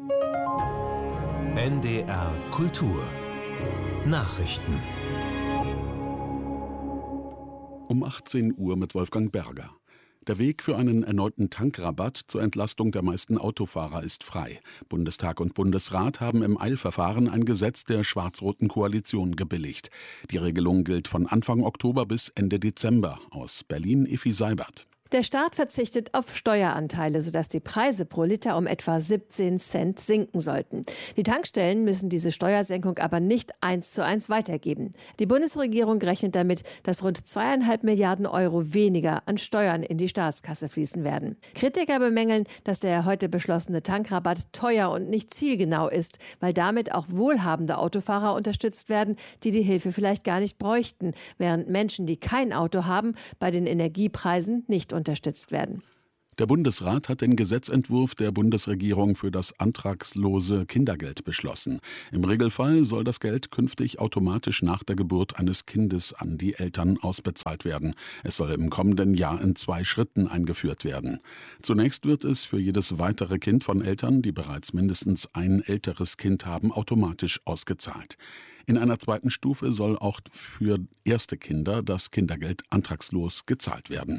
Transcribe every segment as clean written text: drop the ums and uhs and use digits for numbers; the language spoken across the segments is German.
NDR Kultur Nachrichten um 18 Uhr mit Wolfgang Berger. Der Weg für einen erneuten Tankrabatt zur Entlastung der meisten Autofahrer ist frei. Bundestag und Bundesrat haben im Eilverfahren ein Gesetz der schwarz-roten Koalition gebilligt. Die Regelung gilt von Anfang Oktober bis Ende Dezember. Aus Berlin Effi Seibert. Der Staat verzichtet auf Steueranteile, sodass die Preise pro Liter um etwa 17 Cent sinken sollten. Die Tankstellen müssen diese Steuersenkung aber nicht 1:1 weitergeben. Die Bundesregierung rechnet damit, dass rund 2,5 Milliarden Euro weniger an Steuern in die Staatskasse fließen werden. Kritiker bemängeln, dass der heute beschlossene Tankrabatt teuer und nicht zielgenau ist, weil damit auch wohlhabende Autofahrer unterstützt werden, die die Hilfe vielleicht gar nicht bräuchten, während Menschen, die kein Auto haben, bei den Energiepreisen nicht unterstützt werden. Der Bundesrat hat den Gesetzentwurf der Bundesregierung für das antragslose Kindergeld beschlossen. Im Regelfall soll das Geld künftig automatisch nach der Geburt eines Kindes an die Eltern ausbezahlt werden. Es soll im kommenden Jahr in 2 Schritten eingeführt werden. Zunächst wird es für jedes weitere Kind von Eltern, die bereits mindestens ein älteres Kind haben, automatisch ausgezahlt. In einer zweiten Stufe soll auch für erste Kinder das Kindergeld antragslos gezahlt werden.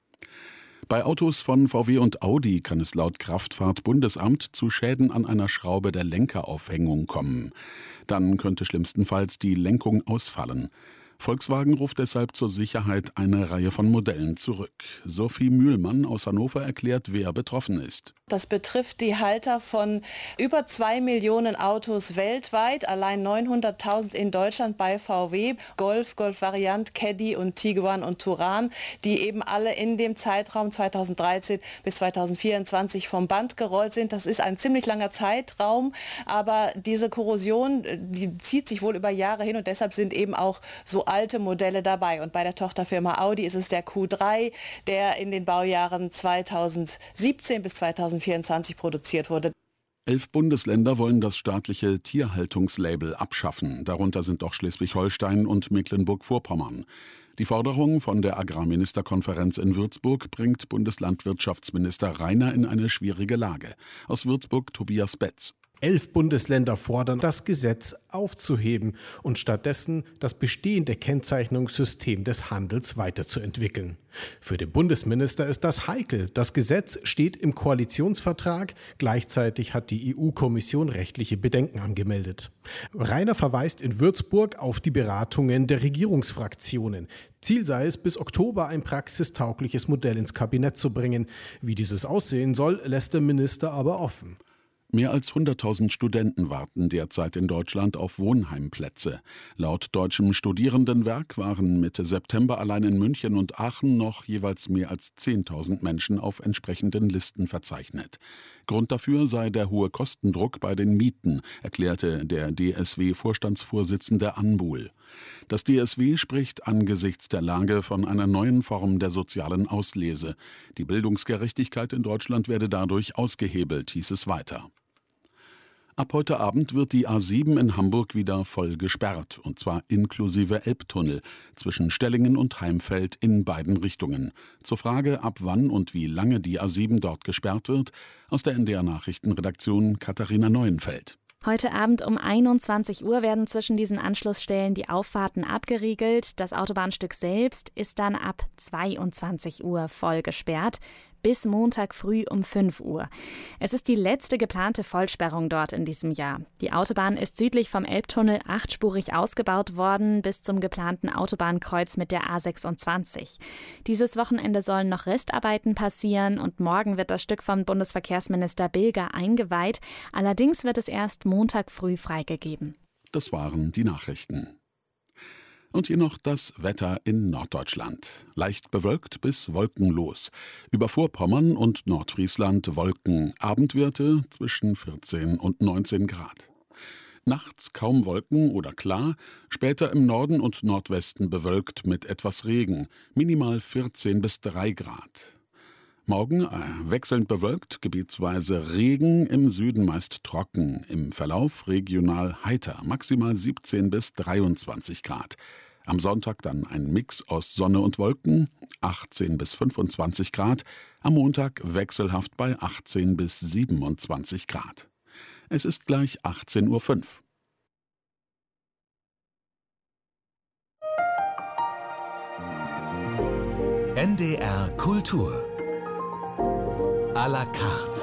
Bei Autos von VW und Audi kann es laut Kraftfahrt-Bundesamt zu Schäden an einer Schraube der Lenkeraufhängung kommen. Dann könnte schlimmstenfalls die Lenkung ausfallen. Volkswagen ruft deshalb zur Sicherheit eine Reihe von Modellen zurück. Sophie Mühlmann aus Hannover erklärt, wer betroffen ist. Das betrifft die Halter von über 2 Millionen Autos weltweit, allein 900.000 in Deutschland bei VW, Golf, Golf-Variant, Caddy und Tiguan und Touran, die eben alle in dem Zeitraum 2013 bis 2024 vom Band gerollt sind. Das ist ein ziemlich langer Zeitraum, aber diese Korrosion, die zieht sich wohl über Jahre hin und deshalb sind eben auch so alte Modelle dabei. Und bei der Tochterfirma Audi ist es der Q3, der in den Baujahren 2017 bis 2024 produziert wurde. 11 Bundesländer wollen das staatliche Tierhaltungslabel abschaffen. Darunter sind auch Schleswig-Holstein und Mecklenburg-Vorpommern. Die Forderung von der Agrarministerkonferenz in Würzburg bringt Bundeslandwirtschaftsminister Rainer in eine schwierige Lage. Aus Würzburg Tobias Betz. 11 Bundesländer fordern, das Gesetz aufzuheben und stattdessen das bestehende Kennzeichnungssystem des Handels weiterzuentwickeln. Für den Bundesminister ist das heikel. Das Gesetz steht im Koalitionsvertrag. Gleichzeitig hat die EU-Kommission rechtliche Bedenken angemeldet. Rainer verweist in Würzburg auf die Beratungen der Regierungsfraktionen. Ziel sei es, bis Oktober ein praxistaugliches Modell ins Kabinett zu bringen. Wie dieses aussehen soll, lässt der Minister aber offen. Mehr als 100.000 Studenten warten derzeit in Deutschland auf Wohnheimplätze. Laut Deutschem Studierendenwerk waren Mitte September allein in München und Aachen noch jeweils mehr als 10.000 Menschen auf entsprechenden Listen verzeichnet. Grund dafür sei der hohe Kostendruck bei den Mieten, erklärte der DSW-Vorstandsvorsitzende Anbuhl. Das DSW spricht angesichts der Lage von einer neuen Form der sozialen Auslese. Die Bildungsgerechtigkeit in Deutschland werde dadurch ausgehebelt, hieß es weiter. Ab heute Abend wird die A7 in Hamburg wieder voll gesperrt, und zwar inklusive Elbtunnel, zwischen Stellingen und Heimfeld in beiden Richtungen. Zur Frage, ab wann und wie lange die A7 dort gesperrt wird, aus der NDR-Nachrichtenredaktion Katharina Neuenfeld. Heute Abend um 21 Uhr werden zwischen diesen Anschlussstellen die Auffahrten abgeriegelt. Das Autobahnstück selbst ist dann ab 22 Uhr voll gesperrt. Bis Montag früh um 5 Uhr. Es ist die letzte geplante Vollsperrung dort in diesem Jahr. Die Autobahn ist südlich vom Elbtunnel 8-spurig ausgebaut worden bis zum geplanten Autobahnkreuz mit der A26. Dieses Wochenende sollen noch Restarbeiten passieren und morgen wird das Stück vom Bundesverkehrsminister Bilger eingeweiht. Allerdings wird es erst Montag früh freigegeben. Das waren die Nachrichten. Und hier noch das Wetter in Norddeutschland. Leicht bewölkt bis wolkenlos. Über Vorpommern und Nordfriesland Wolken. Abendwerte zwischen 14 und 19 Grad. Nachts kaum Wolken oder klar. Später im Norden und Nordwesten bewölkt mit etwas Regen. Minimal 14 bis 3 Grad. Morgen wechselnd bewölkt, gebietsweise Regen, im Süden meist trocken, im Verlauf regional heiter, maximal 17 bis 23 Grad. Am Sonntag dann ein Mix aus Sonne und Wolken, 18 bis 25 Grad, am Montag wechselhaft bei 18 bis 27 Grad. Es ist gleich 18:05 Uhr. NDR Kultur à la carte.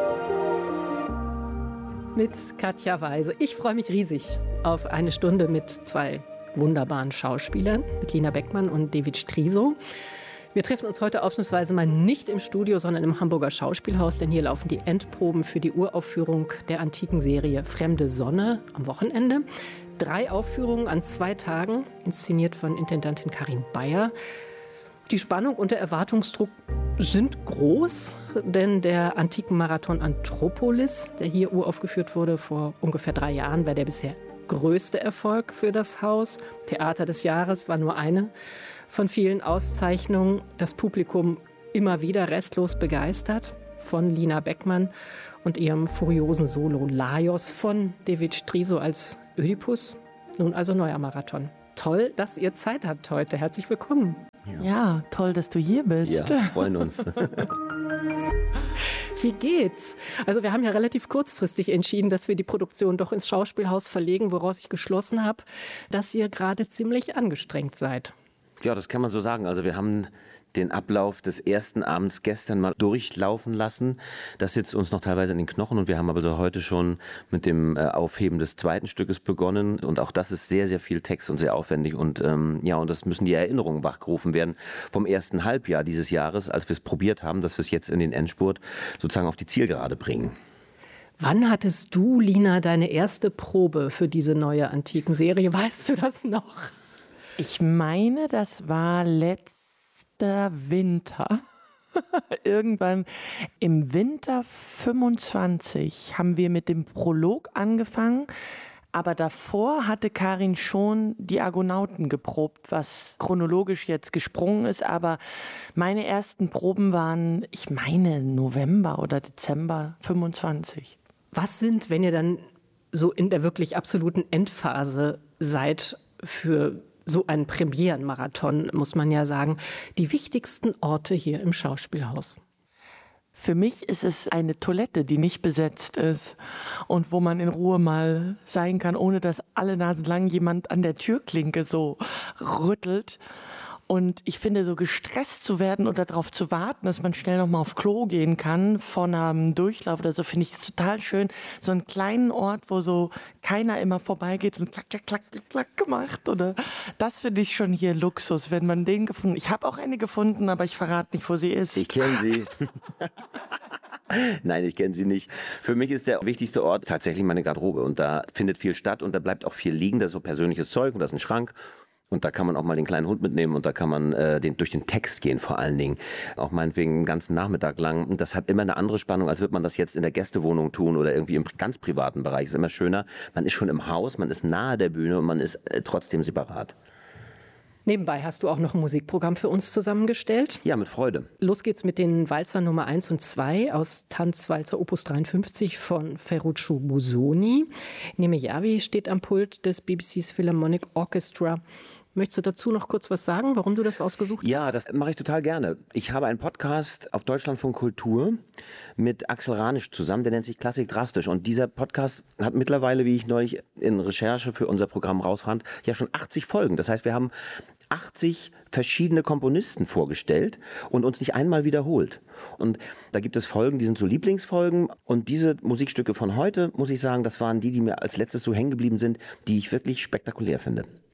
Mit Katja Weise. Ich freue mich riesig auf eine Stunde mit zwei wunderbaren Schauspielern, mit Lina Beckmann und David Striso. Wir treffen uns heute ausnahmsweise mal nicht im Studio, sondern im Hamburger Schauspielhaus, denn hier laufen die Endproben für die Uraufführung der antiken Serie Fremde Sonne am Wochenende. 3 Aufführungen an 2 Tagen, inszeniert von Intendantin Karin Bayer. Die Spannung und der Erwartungsdruck sind groß, denn der Antikenmarathon Anthropolis, der hier uraufgeführt wurde vor ungefähr 3 Jahren, war der bisher größte Erfolg für das Haus. Theater des Jahres war nur eine von vielen Auszeichnungen. Das Publikum immer wieder restlos begeistert von Lina Beckmann und ihrem furiosen Solo Laios, von David Striso als Ödipus. Nun also neuer Marathon. Toll, dass ihr Zeit habt heute. Herzlich willkommen. Ja, toll, dass du hier bist. Ja, freuen uns. Wie geht's? Also wir haben ja relativ kurzfristig entschieden, dass wir die Produktion doch ins Schauspielhaus verlegen, woraus ich geschlossen habe, dass ihr gerade ziemlich angestrengt seid. Ja, das kann man so sagen. Also wir haben den Ablauf des ersten Abends gestern mal durchlaufen lassen. Das sitzt uns noch teilweise in den Knochen und wir haben aber heute schon mit dem Aufheben des zweiten Stückes begonnen und auch das ist sehr, sehr viel Text und sehr aufwendig und und das müssen die Erinnerungen wachgerufen werden vom ersten Halbjahr dieses Jahres, als wir es probiert haben, dass wir es jetzt in den Endspurt sozusagen auf die Zielgerade bringen. Wann hattest du, Lina, deine erste Probe für diese neue Antiken-Serie? Weißt du das noch? Ich meine, das war letzter Winter. Irgendwann im Winter 25 haben wir mit dem Prolog angefangen. Aber davor hatte Karin schon die Argonauten geprobt, was chronologisch jetzt gesprungen ist. Aber meine ersten Proben waren, ich meine, November oder Dezember 25. Was sind, wenn ihr dann so in der wirklich absoluten Endphase seid für so einen Premierenmarathon, muss man ja sagen, die wichtigsten Orte hier im Schauspielhaus? Für mich ist es eine Toilette, die nicht besetzt ist und wo man in Ruhe mal sein kann, ohne dass alle Nasen lang jemand an der Türklinke so rüttelt. Und ich finde, so gestresst zu werden oder darauf zu warten, dass man schnell noch mal auf Klo gehen kann von einem Durchlauf oder so, finde ich es total schön. So einen kleinen Ort, wo so keiner immer vorbeigeht und klack, klack, klack, klack gemacht. Oder das finde ich schon hier Luxus, wenn man den gefunden. Ich habe auch eine gefunden, aber ich verrate nicht, wo sie ist. Ich kenne sie. Nein, ich kenne sie nicht. Für mich ist der wichtigste Ort tatsächlich meine Garderobe. Und da findet viel statt und da bleibt auch viel liegen. Das ist so persönliches Zeug und da ist ein Schrank. Und da kann man auch mal den kleinen Hund mitnehmen und da kann man durch den Text gehen vor allen Dingen. Auch meinetwegen einen ganzen Nachmittag lang. Und das hat immer eine andere Spannung, als würde man das jetzt in der Gästewohnung tun oder irgendwie im ganz privaten Bereich. Es ist immer schöner. Man ist schon im Haus, man ist nahe der Bühne und man ist trotzdem separat. Nebenbei hast du auch noch ein Musikprogramm für uns zusammengestellt. Ja, mit Freude. Los geht's mit den Walzer Nummer 1 und 2 aus Tanzwalzer Opus 53 von Ferruccio Busoni. Neme Yavi steht am Pult des BBC's Philharmonic Orchestra. Möchtest du dazu noch kurz was sagen, warum du das ausgesucht hast? Ja, das mache ich total gerne. Ich habe einen Podcast auf Deutschlandfunk Kultur mit Axel Ranisch zusammen, der nennt sich Klassik Drastisch. Und dieser Podcast hat mittlerweile, wie ich neulich in Recherche für unser Programm rausfand, ja schon 80 Folgen. Das heißt, wir haben 80 verschiedene Komponisten vorgestellt und uns nicht einmal wiederholt. Und da gibt es Folgen, die sind so Lieblingsfolgen. Und diese Musikstücke von heute, muss ich sagen, das waren die mir als letztes so hängen geblieben sind, die ich wirklich spektakulär finde.